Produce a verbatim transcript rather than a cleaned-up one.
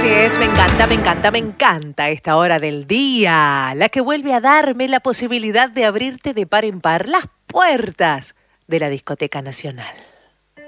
es, me encanta, me encanta, me encanta esta hora del día, la que vuelve a darme la posibilidad de abrirte de par en par las puertas de la Discoteca Nacional.